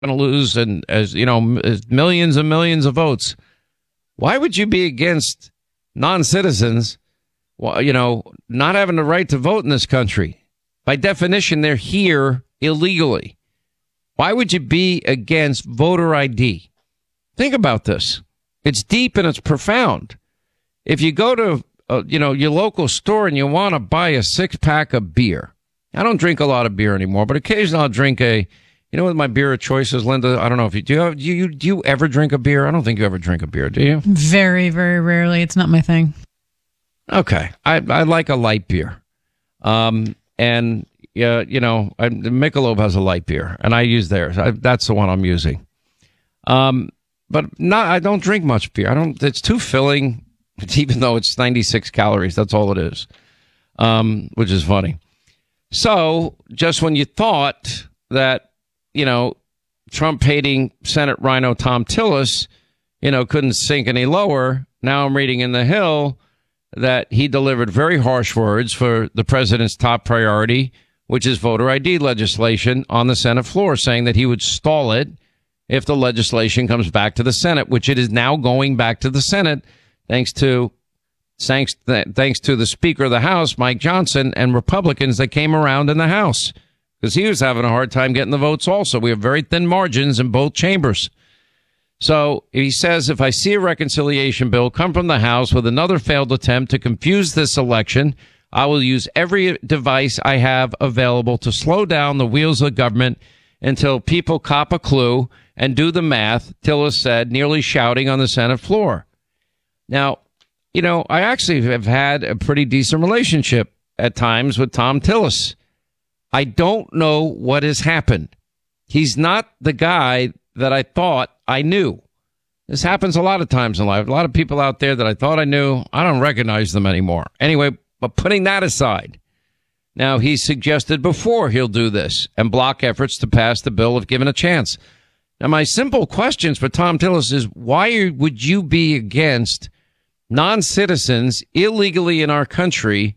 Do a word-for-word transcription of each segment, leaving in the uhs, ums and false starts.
going to lose, and as you know, millions and millions of votes. Why would you be against non-citizens, well, you know, not having the right to vote in this country? By definition, they're here illegally. Why would you be against voter I D? Think about this. It's deep and it's profound. If you go to, uh, you know, your local store and you want to buy a six pack of beer. I don't drink a lot of beer anymore, but occasionally I'll drink a, you know what my beer of choice is, Linda? I don't know if you do. You, do you, do you ever drink a beer? I don't think you ever drink a beer, do you? Very, very rarely. It's not my thing. Okay. I, I like a light beer. Um, and, yeah, you know, I, Michelob has a light beer, and I use theirs. I, that's the one I'm using. Um, but not, I don't drink much beer. I don't, it's too filling, even though it's ninety-six calories. That's all it is, um, which is funny. So just when you thought that, you know, Trump-hating Senate rhino Thom Tillis, you know, couldn't sink any lower, now I'm reading in The Hill that he delivered very harsh words for the president's top priority, which is voter I D legislation, on the Senate floor, saying that he would stall it if the legislation comes back to the Senate, which it is now going back to the Senate, thanks to thanks, thanks to the Speaker of the House, Mike Johnson, and Republicans that came around in the House, because he was having a hard time getting the votes also. We have very thin margins in both chambers. So he says, if I see a reconciliation bill come from the House with another failed attempt to confuse this election, I will use every device I have available to slow down the wheels of government until people cop a clue and do the math, Tillis said, nearly shouting on the Senate floor. Now, you know, I actually have had a pretty decent relationship at times with Thom Tillis. I don't know what has happened. He's not the guy that I thought I knew. This happens a lot of times in life. A lot of people out there that I thought I knew, I don't recognize them anymore. Anyway, but putting that aside, now he suggested before he'll do this and block efforts to pass the bill if given a chance. Now, my simple questions for Thom Tillis is, why would you be against non-citizens illegally in our country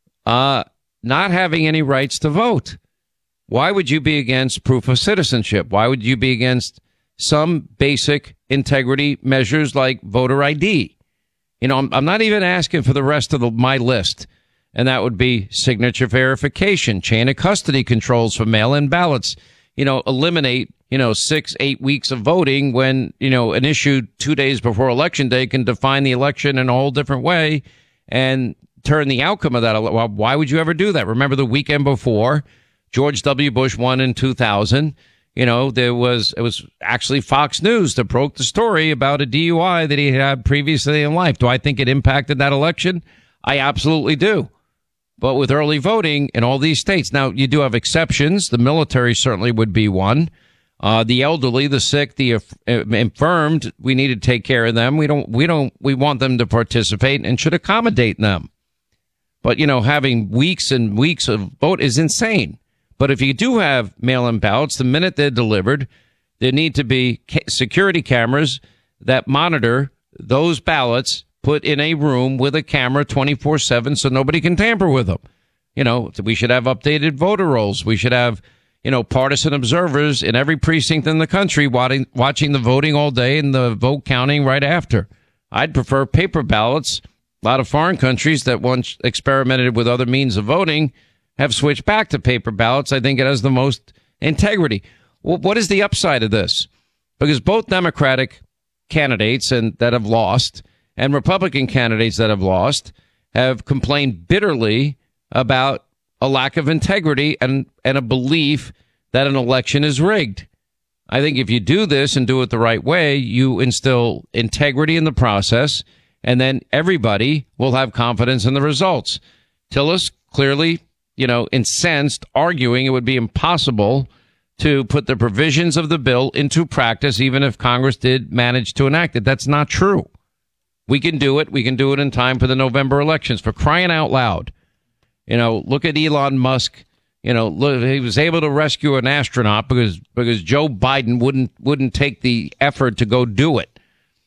uh, not having any rights to vote? Why would you be against proof of citizenship? Why would you be against some basic integrity measures like voter I D? You know, I'm, I'm not even asking for the rest of the, my list. And that would be signature verification, chain of custody controls for mail-in ballots, you know, eliminate, you know, six, eight weeks of voting when, you know, an issue two days before election day can define the election in a whole different way and turn the outcome of that. Well, why would you ever do that? Remember the weekend before George W. Bush won in two thousand? You know, there was, it was actually Fox News that broke the story about a D U I that he had previously in life. Do I think it impacted that election? I absolutely do. But with early voting in all these states, now you do have exceptions. The military certainly would be one. Uh, the elderly, the sick, the infirmed, we need to take care of them. We don't, we don't, we want them to participate and should accommodate them. But, you know, having weeks and weeks of vote is insane. But if you do have mail-in ballots, the minute they're delivered, there need to be ca- security cameras that monitor those ballots, put in a room with a camera twenty-four seven so nobody can tamper with them. You know, we should have updated voter rolls. We should have, you know, partisan observers in every precinct in the country watching, watching the voting all day and the vote counting right after. I'd prefer paper ballots. A lot of foreign countries that once experimented with other means of voting have switched back to paper ballots. I think it has the most integrity. Well, what is the upside of this? Because both Democratic candidates and that have lost and Republican candidates that have lost have complained bitterly about a lack of integrity and, and a belief that an election is rigged. I think if you do this and do it the right way, you instill integrity in the process, and then everybody will have confidence in the results. Tillis clearly, you know, incensed, arguing it would be impossible to put the provisions of the bill into practice, even if Congress did manage to enact it. That's not true. We can do it. We can do it in time for the November elections. For crying out loud. You know, look at Elon Musk. You know, look, he was able to rescue an astronaut because because Joe Biden wouldn't wouldn't take the effort to go do it.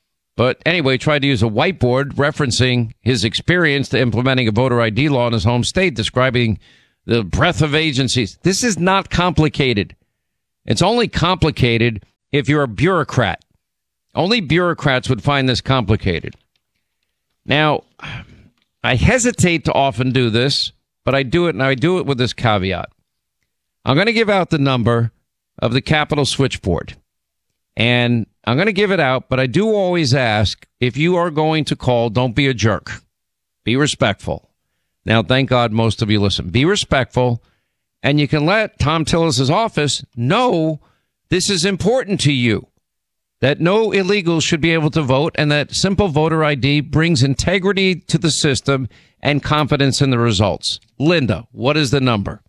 But anyway, tried to use a whiteboard referencing his experience to implementing a voter I D law in his home state, describing the breadth of agencies. This is not complicated. It's only complicated if you're a bureaucrat. Only bureaucrats would find this complicated. Now, I hesitate to often do this, but I do it, and I do it with this caveat. I'm going to give out the number of the Capitol switchboard, and I'm going to give it out, but I do always ask, if you are going to call, don't be a jerk. Be respectful. Now, thank God most of you listen. Be respectful, and you can let Thom Tillis' office know this is important to you, that no illegals should be able to vote, and that simple voter I D brings integrity to the system and confidence in the results. Linda, what is the number?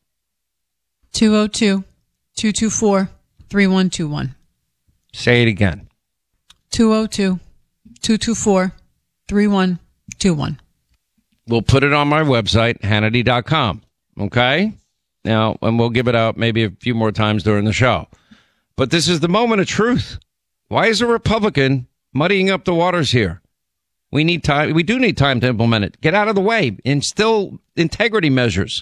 two oh two, two two four, three one two one. Say it again. two oh two, two two four, three one two one. We'll put it on my website, Hannity dot com. Okay? Now, and we'll give it out maybe a few more times during the show. But this is the moment of truth. Why is a Republican muddying up the waters here? We need time. We do need time to implement it. Get out of the way. Instill integrity measures.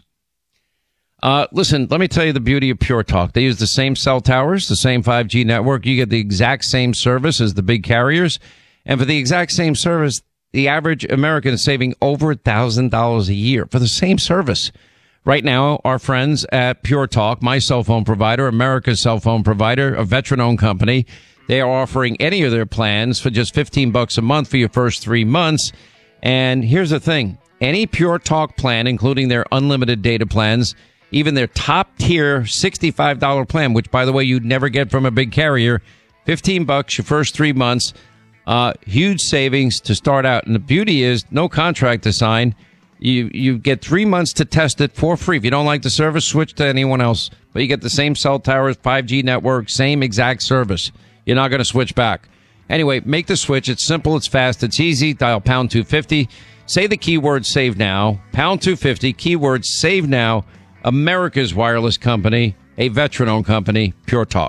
Uh, listen, let me tell you the beauty of Pure Talk. They use the same cell towers, the same five G network. You get the exact same service as the big carriers. And for the exact same service, the average American is saving over one thousand dollars a year for the same service. Right now, our friends at Pure Talk, my cell phone provider, America's cell phone provider, a veteran-owned company, they are offering any of their plans for just fifteen bucks a month for your first three months. And here's the thing. Any Pure Talk plan, including their unlimited data plans, even their top-tier sixty-five dollars plan, which, by the way, you'd never get from a big carrier, fifteen bucks your first three months, uh, huge savings to start out. And the beauty is no contract to sign. You you get three months to test it for free. If you don't like the service, switch to anyone else. But you get the same cell towers, five G network, same exact service. You're not going to switch back. Anyway, make the switch. It's simple. It's fast. It's easy. Dial pound two fifty. Say the keyword save now. Pound two fifty. Keyword save now. America's wireless company. A veteran-owned company. Pure Talk.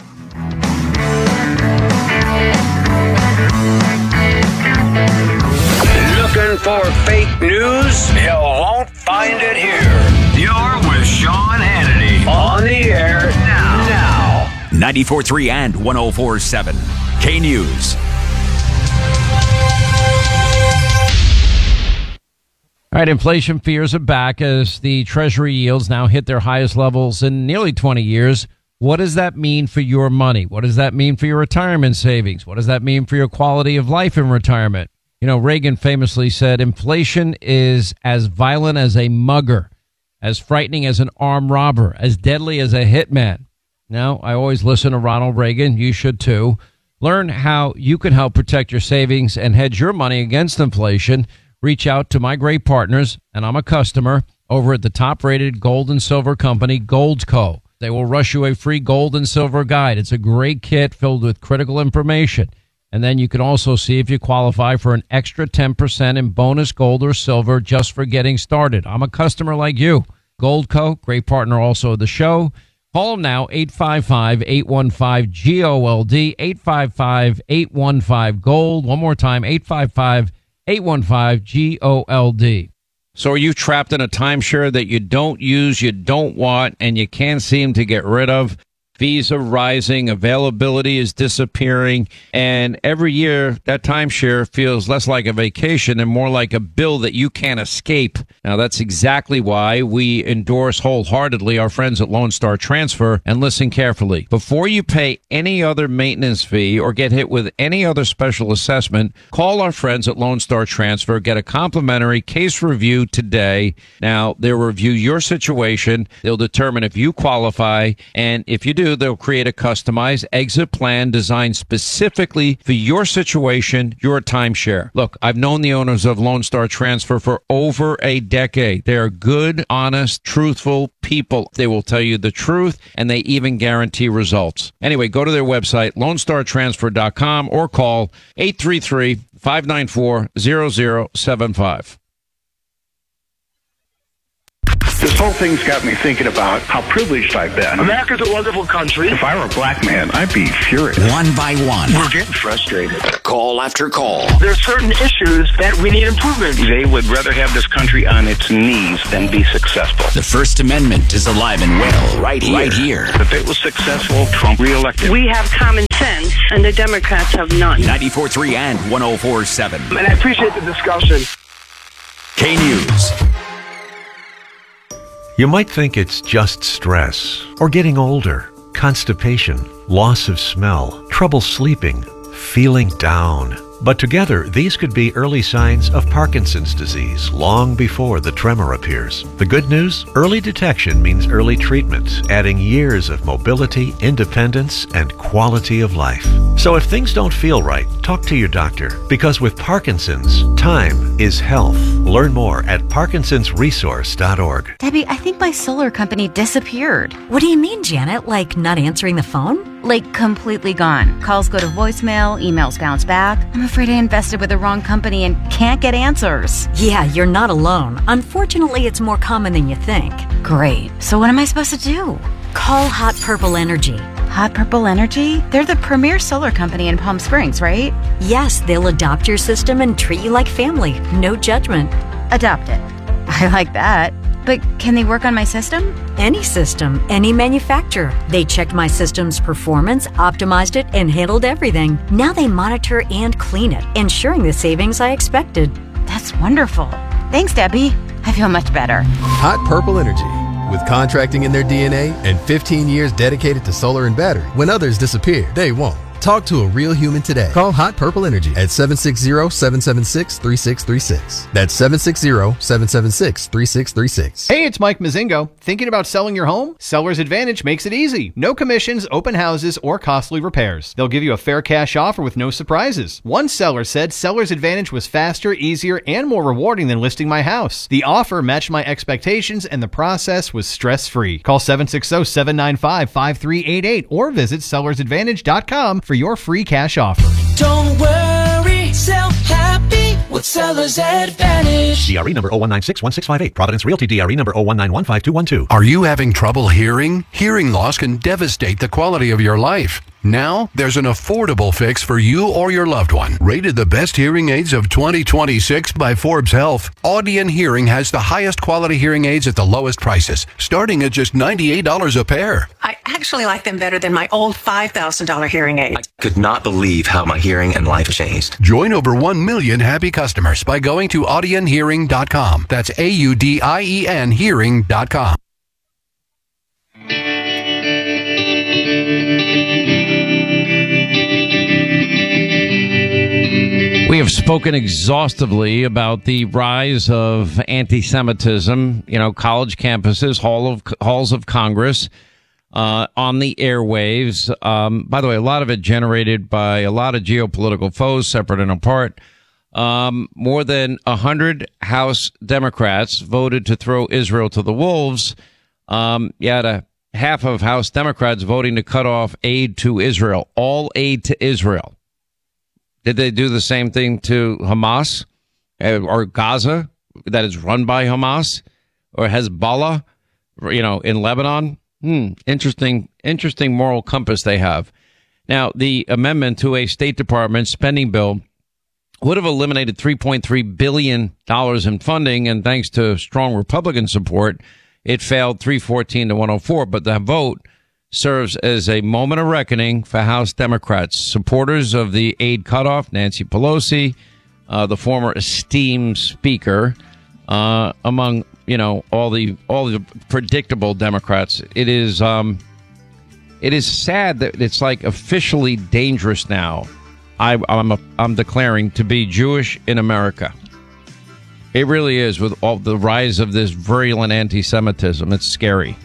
Looking for fake news? You won't find it here. You're with Sean Hannity. On the air now. Now. ninety-four point three and one oh four point seven. K News. All right, inflation fears are back as the Treasury yields now hit their highest levels in nearly twenty years. What does that mean for your money? What does that mean for your retirement savings? What does that mean for your quality of life in retirement? You know, Reagan famously said, inflation is as violent as a mugger, as frightening as an armed robber, as deadly as a hitman. Now, I always listen to Ronald Reagan. You should too. Learn how you can help protect your savings and hedge your money against inflation. Reach out to my great partners, and I'm a customer, over at the top-rated gold and silver company, Goldco. They will rush you a free gold and silver guide. It's a great kit filled with critical information. And then you can also see if you qualify for an extra ten percent in bonus gold or silver just for getting started. I'm a customer like you. Goldco, great partner also of the show. Call them now, eight five five, eight one five, G O L D, eight five five, eight one five, GOLD. One more time, eight five five, eight one five, G O L D. So are you trapped in a timeshare that you don't use, you don't want, and you can't seem to get rid of? Fees are rising, availability is disappearing, and every year that timeshare feels less like a vacation and more like a bill that you can't escape. Now, that's exactly why we endorse wholeheartedly our friends at Lone Star Transfer, and listen carefully. Before you pay any other maintenance fee or get hit with any other special assessment, call our friends at Lone Star Transfer. Get a complimentary case review today. Now, they'll review your situation. They'll determine if you qualify, and if you do, they'll create a customized exit plan designed specifically for your situation, your timeshare. Look, I've known the owners of Lone Star Transfer for over a decade. They are good, honest, truthful people. They will tell you the truth, and they even guarantee results. Anyway, go to their website, lone star transfer dot com, or call eight three three, five nine four, zero zero seven five. This whole thing's got me thinking about how privileged I've been. America's a wonderful country. If I were a black man, I'd be furious. One by one. We're getting frustrated. Call after call. There are certain issues that we need improvement. They would rather have this country on its knees than be successful. The First Amendment is alive and well right here. Right here. If it was successful, Trump reelected. We have common sense, and the Democrats have none. ninety-four point three and one oh four point seven. And I appreciate the discussion. K News. You might think it's just stress, or getting older, constipation, loss of smell, trouble sleeping, feeling down. But together, these could be early signs of Parkinson's disease long before the tremor appears. The good news? Early detection means early treatment, adding years of mobility, independence, and quality of life. So if things don't feel right, talk to your doctor, because with Parkinson's, time is health. Learn more at parkinsons resource dot org. Debbie, I think my solar company disappeared. What do you mean, Janet? Like not answering the phone? Like completely gone. Calls go to voicemail, emails bounce back. I'm afraid I invested with the wrong company and can't get answers. Yeah, you're not alone. Unfortunately, it's more common than you think. Great. So what am I supposed to do? Call Hot Purple Energy. Hot Purple Energy? They're the premier solar company in Palm Springs, right? Yes, they'll adopt your system and treat you like family. No judgment. Adopt it. I like that. But can they work on my system? Any system, any manufacturer. They checked my system's performance, optimized it, and handled everything. Now they monitor and clean it, ensuring the savings I expected. That's wonderful. Thanks, Debbie. I feel much better. Hot Purple Energy. With contracting in their D N A and fifteen years dedicated to solar and battery, when others disappear, they won't. Talk to a real human today. Call Hot Purple Energy at seven six zero, seven seven six, three six three six. That's seven six zero, seven seven six, three six three six. Hey, it's Mike Mazingo. Thinking about selling your home? Seller's Advantage makes it easy. No commissions, open houses, or costly repairs. They'll give you a fair cash offer with no surprises. One seller said Seller's Advantage was faster, easier, and more rewarding than listing my house. The offer matched my expectations, and the process was stress-free. Call seven six zero, seven nine five, five three eight eight or visit sellers advantage dot com for your free cash offer. Don't worry, sell happy with Seller's Advantage. D R E number zero one nine six one six five eight. Providence Realty D R E number zero one nine one five two one two. Are you having trouble hearing? Hearing loss can devastate the quality of your life. Now, there's an affordable fix for you or your loved one. Rated the best hearing aids of twenty twenty-six by Forbes Health, Audion Hearing has the highest quality hearing aids at the lowest prices, starting at just ninety-eight dollars a pair. I actually like them better than my old five thousand dollars hearing aid. I could not believe how my hearing and life changed. Join over one million happy customers by going to audion hearing dot com. That's A U D I E N hearing dot com. We have spoken exhaustively about the rise of anti-Semitism, you know, college campuses, hall of halls of Congress, uh, on the airwaves. Um, by the way, a lot of it generated by a lot of geopolitical foes, separate and apart. Um, more than a hundred House Democrats voted to throw Israel to the wolves. Um, you had a half of House Democrats voting to cut off aid to Israel, all aid to Israel. Did they do the same thing to Hamas or Gaza that is run by Hamas or Hezbollah, you know, in Lebanon? Hmm. Interesting, interesting moral compass they have. Now, the amendment to a State Department spending bill would have eliminated three point three billion dollars in funding. And thanks to strong Republican support, it failed three fourteen to one oh four. But the vote serves as a moment of reckoning for House Democrats, supporters of the aid cutoff, Nancy Pelosi, uh, the former esteemed speaker, uh, among, you know, all the all the predictable Democrats. It is um, it is sad that it's like officially dangerous now. I, I'm a, I'm declaring to be Jewish in America. It really is, with all the rise of this virulent anti-Semitism. It's scary.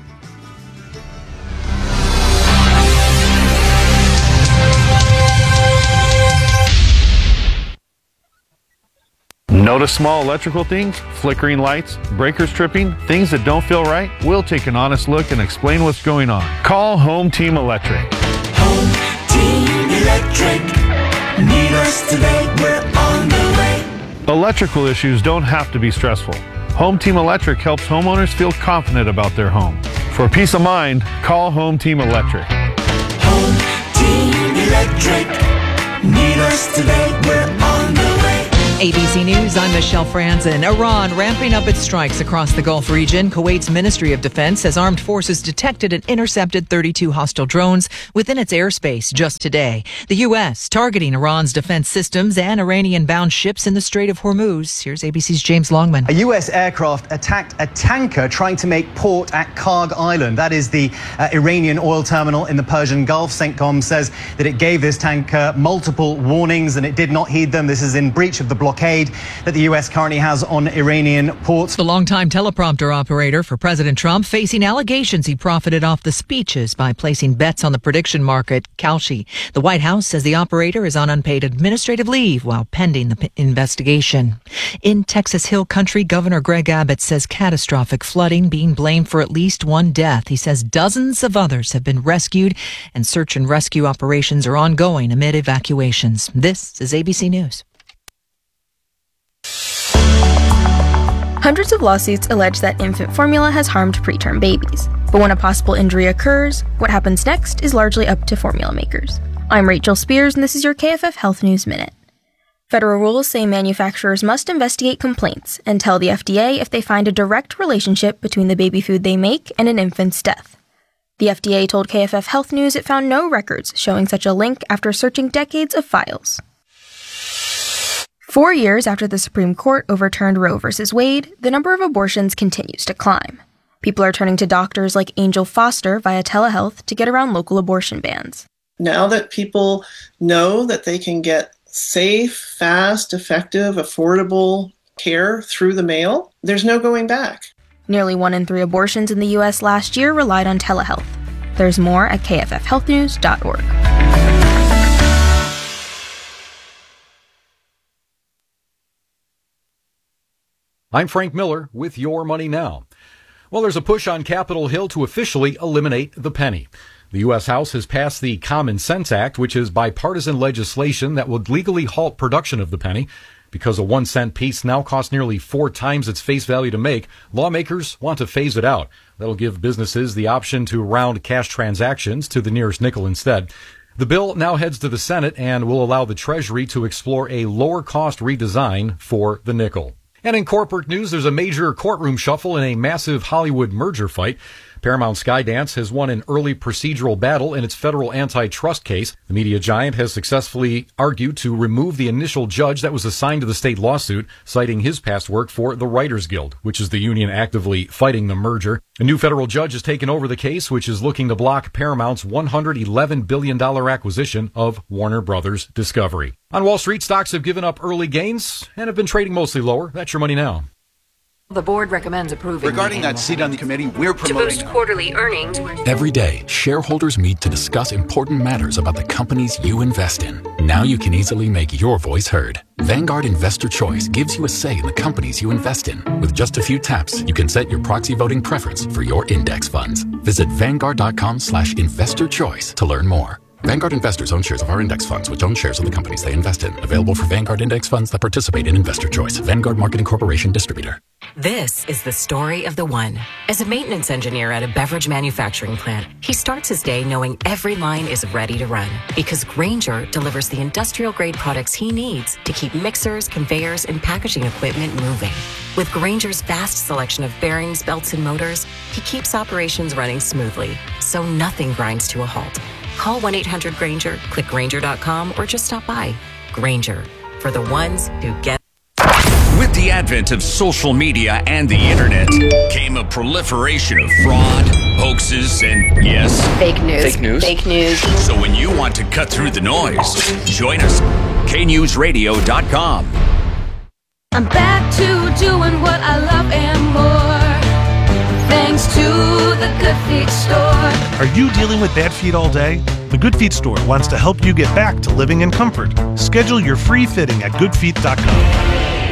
Notice small electrical things, flickering lights, breakers tripping, things that don't feel right? We'll take an honest look and explain what's going on. Call Home Team Electric. Home Team Electric. Need us today, we're on the way. Electrical issues don't have to be stressful. Home Team Electric helps homeowners feel confident about their home. For peace of mind, call Home Team Electric. Home Team Electric. Need us today, we're on the way. A B C News, I'm Michelle Franzen. Iran ramping up its strikes across the Gulf region. Kuwait's Ministry of Defense says armed forces detected and intercepted thirty-two hostile drones within its airspace just today. The U S targeting Iran's defense systems and Iranian-bound ships in the Strait of Hormuz. Here's A B C's James Longman. A U S aircraft attacked a tanker trying to make port at Karg Island. That is the uh, Iranian oil terminal in the Persian Gulf. CENTCOM says that it gave this tanker multiple warnings and it did not heed them. This is in breach of the blockade that the U S currently has on Iranian ports. The longtime teleprompter operator for President Trump facing allegations he profited off the speeches by placing bets on the prediction market, Kalshi. The White House says the operator is on unpaid administrative leave while pending the p- investigation. In Texas Hill Country, Governor Greg Abbott says catastrophic flooding being blamed for at least one death. He says dozens of others have been rescued and search and rescue operations are ongoing amid evacuations. This is A B C News. Hundreds of lawsuits allege that infant formula has harmed preterm babies. But when a possible injury occurs, what happens next is largely up to formula makers. I'm Rachel Spears, and this is your K F F Health News Minute. Federal rules say manufacturers must investigate complaints and tell the F D A if they find a direct relationship between the baby food they make and an infant's death. The F D A told K F F Health News it found no records showing such a link after searching decades of files. Four years after the Supreme Court overturned Roe v. Wade, the number of abortions continues to climb. People are turning to doctors like Angel Foster via telehealth to get around local abortion bans. Now that people know that they can get safe, fast, effective, affordable care through the mail, there's no going back. Nearly one in three abortions in the U S last year relied on telehealth. There's more at K F F health news dot org. I'm Frank Miller with Your Money Now. Well, there's a push on Capitol Hill to officially eliminate the penny. The U S House has passed the Common Sense Act, which is bipartisan legislation that would legally halt production of the penny. Because a one cent piece now costs nearly four times its face value to make, lawmakers want to phase it out. That'll give businesses the option to round cash transactions to the nearest nickel instead. The bill now heads to the Senate and will allow the Treasury to explore a lower cost redesign for the nickel. And in corporate news, there's a major courtroom shuffle in a massive Hollywood merger fight. Paramount Skydance has won an early procedural battle in its federal antitrust case. The media giant has successfully argued to remove the initial judge that was assigned to the state lawsuit, citing his past work for the Writers Guild, which is the union actively fighting the merger. A new federal judge has taken over the case, which is looking to block Paramount's one hundred eleven billion dollars acquisition of Warner Brothers Discovery. On Wall Street, stocks have given up early gains and have been trading mostly lower. That's Your Money Now. The board recommends approving. Regarding that seat on the committee, we're promoting. To boost quarterly earnings. Every day, shareholders meet to discuss important matters about the companies you invest in. Now you can easily make your voice heard. Vanguard Investor Choice gives you a say in the companies you invest in. With just a few taps, you can set your proxy voting preference for your index funds. Visit vanguard.com slash investor choice to learn more. Vanguard investors own shares of our index funds, which own shares of the companies they invest in. Available for Vanguard index funds that participate in Investor Choice. Vanguard Marketing Corporation distributor. This is the story of the one. As a maintenance engineer at a beverage manufacturing plant, he starts his day knowing every line is ready to run because Grainger delivers the industrial-grade products he needs to keep mixers, conveyors, and packaging equipment moving. With Grainger's vast selection of bearings, belts, and motors, he keeps operations running smoothly, so nothing grinds to a halt. Call one eight hundred Grainger, click Grainger dot com, or just stop by. Grainger, for the ones who get. With the advent of social media and the internet came a proliferation of fraud, hoaxes, and yes, fake news. Fake news. Fake news. So when you want to cut through the noise, join us. K news radio dot com. I'm back to doing what I love and more. Thanks to the Good Feet Store. Are you dealing with bad feet all day? The Good Feet Store wants to help you get back to living in comfort. Schedule your free fitting at good feet dot com.